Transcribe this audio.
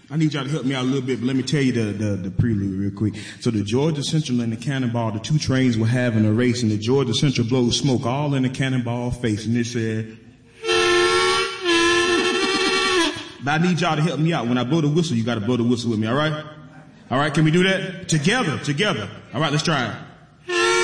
I need y'all to help me out a little bit, but let me tell you the prelude real quick. So the Georgia Central and the Cannonball, the two trains were having a race, and the Georgia Central blows smoke all in the Cannonball face, and it said, but I need y'all to help me out. When I blow the whistle, you gotta blow the whistle with me, alright? Alright, can we do that? Together. Alright, let's try it.